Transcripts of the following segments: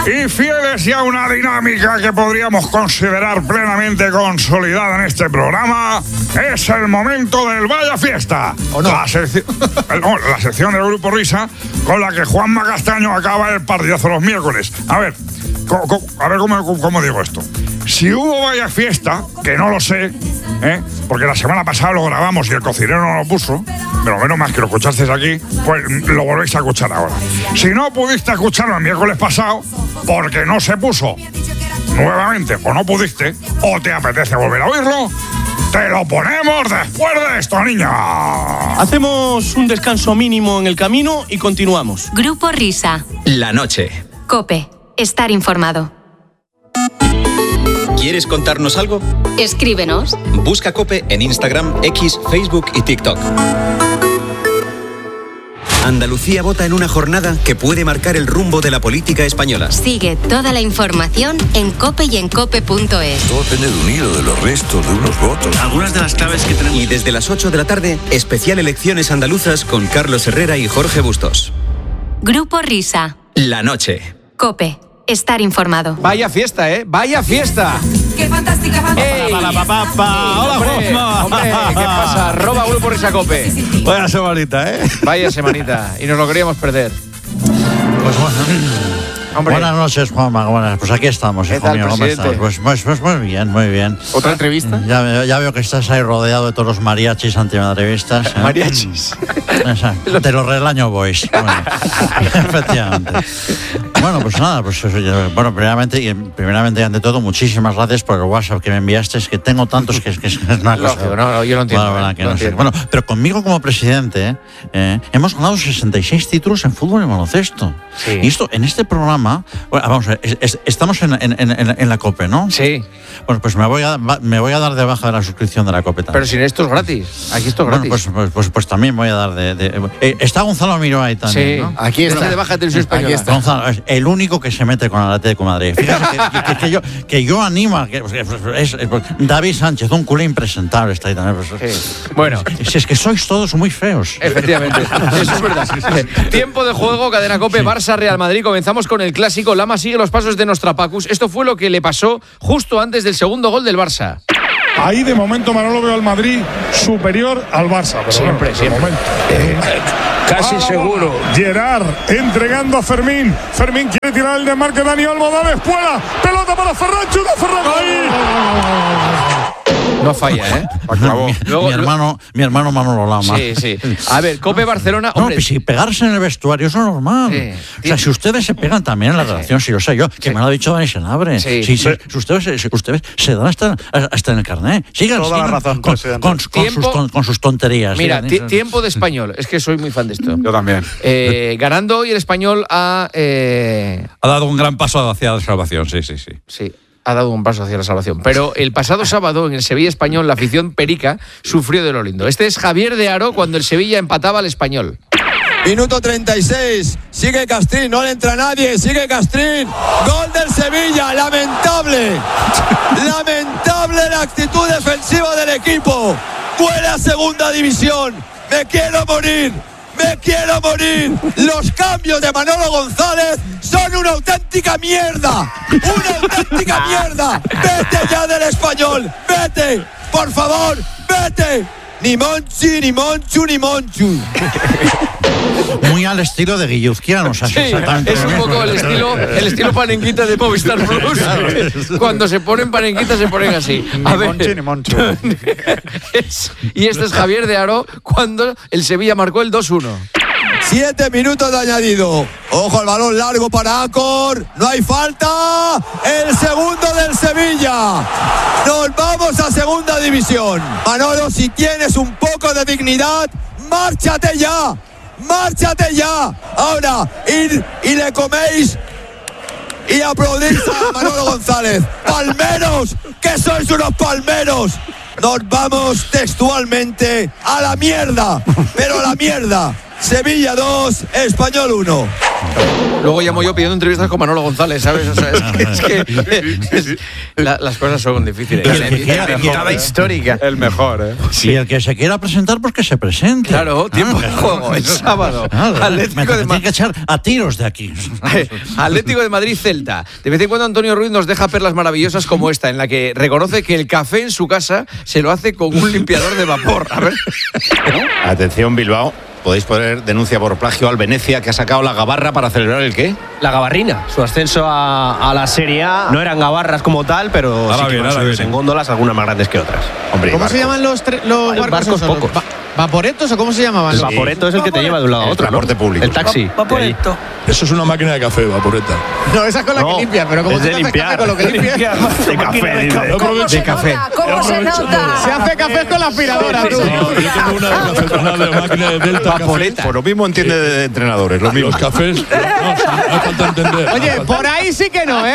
Y fieles ya a una dinámica que podríamos considerar plenamente consolidada en este programa, es el momento del Vaya Fiesta. ¿O no? La sección del Grupo Risa, con la que Juanma Castaño acaba el partidazo los miércoles. A ver, ¿cómo digo esto? Si hubo Vaya Fiesta, que no lo sé, porque la semana pasada lo grabamos y el cocinero no lo puso, pero menos más que lo escuchasteis aquí, pues lo volvéis a escuchar ahora. Si no pudiste escucharlo el miércoles pasado, porque no se puso nuevamente, o no pudiste, o te apetece volver a oírlo, te lo ponemos después de esto, niña. Hacemos un descanso mínimo en el camino y continuamos. Grupo Risa. La noche. COPE. Estar informado. ¿Quieres contarnos algo? Escríbenos. Busca COPE en Instagram, X, Facebook y TikTok. Andalucía vota en una jornada que puede marcar el rumbo de la política española. Sigue toda la información en COPE y en COPE.es. Todo depende de un hilo, de los restos, de unos votos. Algunas de las claves que tenemos. Y desde las 8 de la tarde, especial Elecciones Andaluzas con Carlos Herrera y Jorge Bustos. Grupo Risa. La noche. COPE. Estar informado. Vaya fiesta, ¿eh? ¡Vaya fiesta! ¡Qué fantástica ¡Ey! Hola, Hombre, ¿qué pasa? Arroba Grupo Risa Cope. Buena semanita, ¿eh? Vaya semanita. Y nos lo queríamos perder. Pues bueno. Hombre. Buenas noches, Juanma. Buenas. Pues aquí estamos, ¿Qué hijo tal, mío. ¿Cómo presidente? estás? Pues muy bien, muy bien. ¿Otra entrevista? Ya veo que estás ahí rodeado de todos los mariachis antimadrivistas. Mariachis. Exacto. De los Relaño Boys. Bueno, efectivamente. Bueno, pues nada, primeramente y ante todo, muchísimas gracias por el WhatsApp que me enviaste. Es que tengo tantos que es una cosa. Lógico, no, yo lo entiendo. Bueno, que lo no sé. entiendo. Bueno, pero conmigo como presidente hemos ganado 66 títulos en fútbol y baloncesto. Sí. Y esto, en este programa, bueno, vamos a ver, estamos en la COPE, ¿no? Sí. Bueno, pues me voy a dar de baja de la suscripción de la COPE también. Pero si esto es gratis. Aquí esto es gratis. Bueno, pues también voy a dar está Gonzalo Miró ahí también, sí. ¿no? Aquí está. De baja televisión española. Aquí está. Gonzalo es el único que se mete con el Atlético de Madrid. Fíjate que yo animo a que David Sánchez, un culé impresentable, está ahí también. Sí. Bueno. Si es que sois todos muy feos. Efectivamente, eso es verdad. Tiempo de juego, Cadena COPE, sí. Barça, Real Madrid. Comenzamos con el clásico. Lama sigue los pasos de Nostrapacus. Esto fue lo que le pasó justo antes del segundo gol del Barça. Ahí de momento Manolo veo al Madrid superior al Barça. Pero siempre. Casi seguro. Gerard entregando a Fermín. Fermín quiere tirar el desmarque. Dani Olmo da la espuela. Pelota para Ferran. Chuta Ferran. No falla, ¿eh? Mi hermano Manolo Lama. Sí. A ver, COPE Barcelona. Hombre, pues si pegarse en el vestuario eso es normal. Sí. O sea, si ustedes se pegan también en la redacción, si lo sé yo, que me lo ha dicho Dani Senabre. Sí. Si ustedes se dan hasta en el carnet. Sigan la razón, con sus tonterías. Mira, tiempo de Español. Es que soy muy fan de esto. Yo también. Ganando hoy el Español ha dado un gran paso hacia la salvación, sí. Sí. Ha dado un paso hacia la salvación. Pero el pasado sábado en el Sevilla Español la afición perica sufrió de lo lindo. Este es Javier de Haro cuando el Sevilla empataba al Español. Minuto 36, sigue Castrín, no le entra nadie, sigue Castrín, gol del Sevilla, lamentable la actitud defensiva del equipo, huele a segunda división, me quiero morir. Los cambios de Manolo González son una auténtica mierda. Vete ya del Español, vete, por favor, vete. Ni Monchu. Muy al estilo de Guilluzquiano, o sea, sí, exactamente. Es un poco el estilo panenquita de Movistar Plus. Claro. Cuando se ponen panenquitas se ponen así. Ni Monchu. Y este es Javier de Haro cuando el Sevilla marcó el 2-1. 7 minutos de añadido. Ojo al balón largo para Acor. No hay falta. El segundo del Sevilla. Nos vamos a segunda división. Manolo, si tienes un poco de dignidad, márchate ya. Ahora, ir y le coméis y aplaudís a Manolo González. ¡Palmeros! ¡Que sois unos palmeros! Nos vamos textualmente a la mierda. Pero a la mierda. Sevilla 2, Español 1. Luego llamo yo pidiendo entrevistas con Manolo González, ¿sabes? O sea, las cosas son difíciles. Nada histórica. El mejor, ¿eh? Sí. Y el que se quiera presentar, pues que se presente. Claro, tiempo de juego, el sábado. Atlético de Madrid. Que echar a tiros de aquí. Atlético de Madrid, Celta. De vez en cuando Antonio Ruiz nos deja perlas maravillosas como esta, en la que reconoce que el café en su casa se lo hace con un limpiador de vapor. A ver. Atención, Bilbao. Podéis poner denuncia por plagio al Venecia, que ha sacado la gabarra para celebrar ¿el qué? La gabarrina, su ascenso a la Serie A. No eran gabarras como tal, pero ahora sí que iban subidos en góndolas, algunas más grandes que otras. Hombre, ¿cómo se llaman los barcos pocos? ¿Vaporetos o cómo se llamaban? El vaporeto es el que te lleva de un lado a otro, transporte público. El taxi. Vaporeto. Eso es una máquina de café, vaporeta. No, esa es con la que limpias, pero como es tú de haces limpiar. café con lo que limpias. De café. De café. ¿Cómo se nota? Se hace café con la aspiradora, tú. Yo tengo una de cafetonal de máquina de Delta. Vaporeta. Por lo mismo entiende de entrenadores, lo mismo. Los cafés, no falta entender. Oye, por ahí sí que no, ¿eh?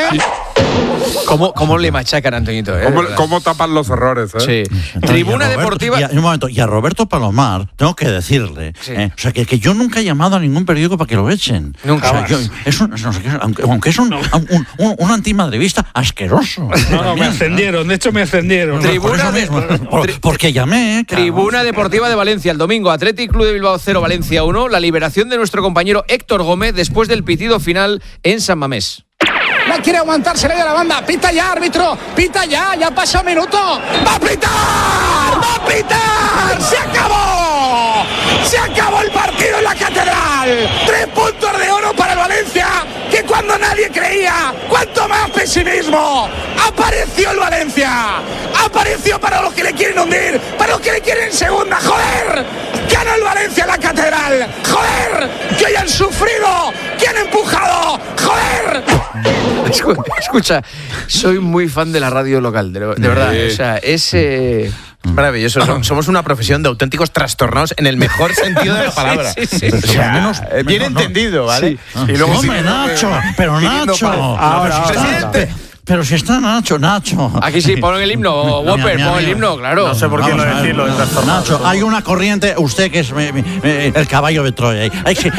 ¿Cómo le machacan a Antoñito? ¿Cómo tapan los errores? Sí. Tribuna Deportiva. Un momento, y a Roberto Palomar tengo que decirle, o sea, que yo nunca he llamado a ningún periódico para que lo echen. Nunca. O sea, aunque es un antimadridista asqueroso. No, me ascendieron, de hecho me ascendieron. Tribuna porque llamé. Tribuna Deportiva de Valencia el domingo. Athletic Club de Bilbao 0, Valencia 1. La liberación de nuestro compañero Héctor Gómez después del pitido final en San Mamés. La quiere aguantar, se le da la banda. Pita ya, árbitro. Pita ya pasa un minuto. ¡Va a pitar! ¡Va a pitar! ¡Se acabó! ¡Se acabó el partido en la Catedral! 3 puntos de oro para el Valencia, que cuando nadie creía, cuanto más pesimismo, apareció el Valencia. Apareció para los que le quieren hundir, para los que le quieren segunda. ¡Joder! ¡Gana el Valencia en la Catedral! ¡Joder! ¡Que hoy han sufrido! ¡Que han empujado! ¡Joder! Escucha, soy muy fan de la radio local, de verdad. O sea, es maravilloso. Somos una profesión de auténticos trastornados en el mejor sentido de la palabra. Sí. O sea, bien entendido, ¿vale? Sí. Y luego hombre, Nacho, pero Nacho. Ahora, presidente. Pero si está Nacho. Aquí sí, pon el himno, Whopper, pon el himno, claro. No sé por qué no decirlo. Nacho, hay una corriente, usted que es el caballo de Troya.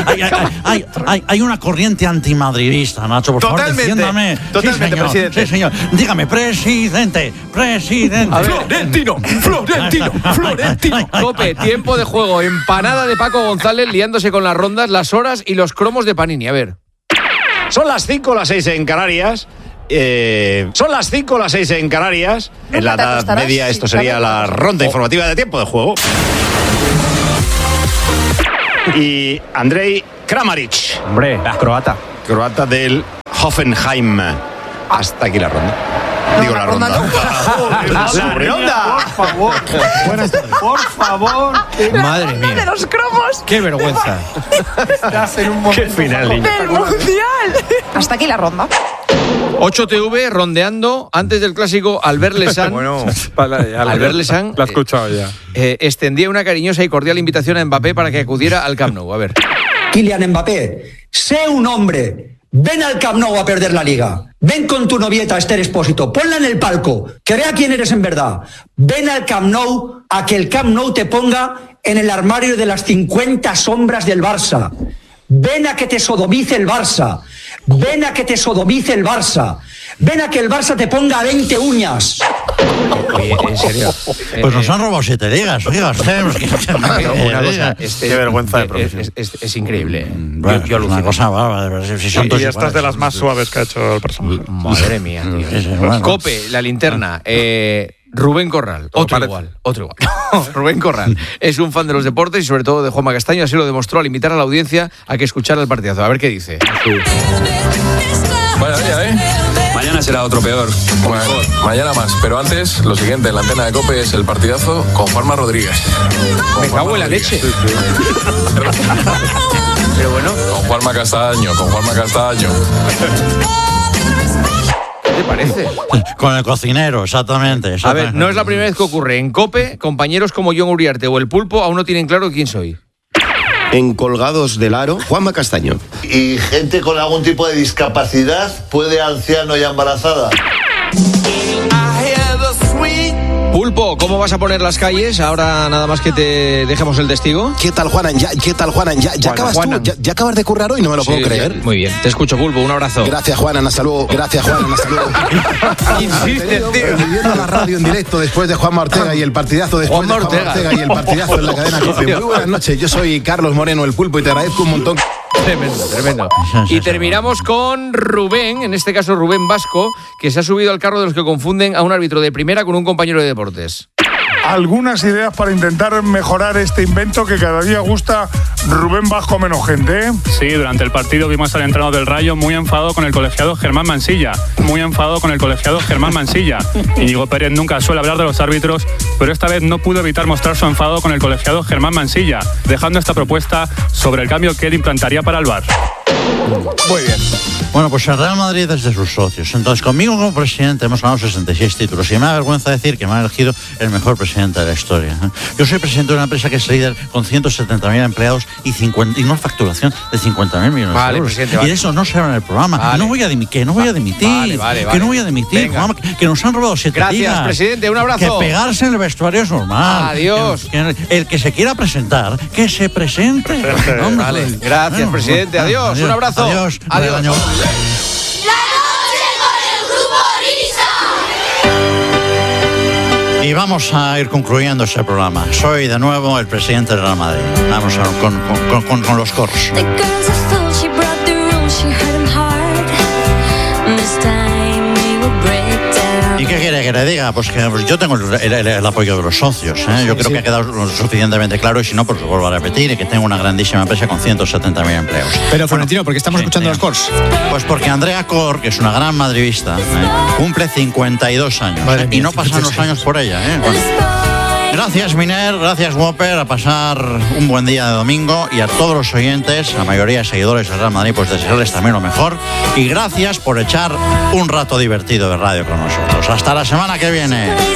Hay una corriente antimadridista, Nacho, por favor, defiéndame. Totalmente, sí, presidente. Sí, señor. Dígame, presidente. Florentino. Cope, tiempo de juego, empanada de Paco González liándose con las rondas, las horas y los cromos de Panini. A ver. Son las 5 o las 6 en Canarias. Son las 5 o las 6 en Canarias. En la Edad Media esto sería la ronda informativa de tiempo de juego. Y Andrej Kramaric. Hombre, croata. Croata del Hoffenheim. Hasta aquí la ronda. Digo la ronda. La ronda. Por favor. Buenas tardes. Por favor. Madre mía. De los cromos. Qué vergüenza. Estás en un momento. Qué final, niño. Del mundial. Hasta aquí la ronda. 8TV rondeando antes del clásico Albert Lesan. Bueno, Albert Lesan lo he escuchado ya. Extendía una cariñosa y cordial invitación a Mbappé para que acudiera al Camp Nou. A ver. Kylian Mbappé, sé un hombre. Ven al Camp Nou a perder la Liga. Ven con tu novieta Esther Expósito, ponla en el palco, que vea quién eres en verdad. Ven al Camp Nou a que el Camp Nou te ponga en el armario de las 50 sombras del Barça. Ven a que te sodomice el Barça. Ven a que te sodomice el Barça. Ven a que el Barça te ponga 20 uñas. Oye, en serio. Pues nos han robado 7 ligas. Oiga, una cosa, qué vergüenza de profesión. Es increíble. Bueno, yo una cosa bárbara. Si son y esta es de las más suaves que ha hecho el personaje. Madre mía, tío. Cope, la linterna. Rubén Corral, otro igual. Rubén Corral es un fan de los deportes y sobre todo de Juanma Castaño, así lo demostró al invitar a la audiencia a que escuchara el partidazo. A ver qué dice. Vaya día, Mañana será otro peor. Bueno, mañana más, pero antes, lo siguiente en la antena de COPE es el partidazo con Juanma Rodríguez. Me cago en la leche. Pero bueno. Con Juanma Castaño. ¿Qué te parece? Con el cocinero, exactamente. A ver, no es la primera vez que ocurre. En COPE, compañeros como John Uriarte o El Pulpo aún no tienen claro quién soy. En Colgados del Aro, Juanma Castaño. ¿Y gente con algún tipo de discapacidad puede anciano y embarazada? Pulpo, ¿cómo vas a poner las calles ahora nada más que te dejemos el testigo? ¿Qué tal, Juanan? ¿Qué tal, Juanan? ¿Ya acabas tú? ¿Ya acabas de currar hoy? No me lo puedo creer. Muy bien. Te escucho, Pulpo. Un abrazo. Gracias, Juanan. Hasta luego. Gracias, Juanan. Hasta luego. Insiste, tío. Viviendo la radio en directo después de Juanma Ortega y el partidazo después de Juanma Ortega y el partidazo en la cadena COPE. Muy buenas noches. Yo soy Carlos Moreno, el Pulpo, y te agradezco un montón. Tremendo. Y terminamos con Rubén, en este caso Rubén Vasco, que se ha subido al carro de los que confunden a un árbitro de primera con un compañero de deportes. Algunas ideas para intentar mejorar este invento que cada día gusta Rubén Vasco menos gente, ¿eh? Sí, durante el partido vimos al entrenador del Rayo muy enfadado con el colegiado Germán Mansilla. Íñigo Pérez nunca suele hablar de los árbitros, pero esta vez no pudo evitar mostrar su enfado con el colegiado Germán Mansilla, dejando esta propuesta sobre el cambio que él implantaría para el VAR. Muy bien. Bueno, pues el Real Madrid es de sus socios. Entonces, conmigo como presidente hemos ganado 66 títulos. Y me da vergüenza decir que me han elegido el mejor presidente de la historia. Yo soy presidente de una empresa que es líder con 170.000 empleados y una facturación de 50.000 millones de euros. Presidente, y de eso no se habla en el programa. No voy a dimitir. Juan, que nos han robado 7 días. Gracias, presidente. Un abrazo. Que pegarse en el vestuario es normal. Adiós. El que se quiera presentar, que se presente. Vale. Gracias, presidente. Adiós. Un abrazo. Adiós. Adiós. La noche con el Grupo Risa. Y vamos a ir concluyendo este programa. Soy de nuevo el presidente del Real Madrid. Vamos con los coros. ¿Y qué quiere que le diga? Pues que yo tengo el apoyo de los socios. Yo creo que ha quedado lo suficientemente claro, y si no, pues lo vuelvo a repetir, que tengo una grandísima empresa con 170.000 empleos. Pero, Florentino, ¿por qué estamos escuchando los cors? Pues porque Andrea Cor, que es una gran madridista, cumple 52 años. Y no pasan los años por ella. Bueno. Gracias, Miner, gracias, Whopper, a pasar un buen día de domingo, y a todos los oyentes, la mayoría de seguidores del Real Madrid, pues desearles también lo mejor, y gracias por echar un rato divertido de radio con nosotros. Hasta la semana que viene.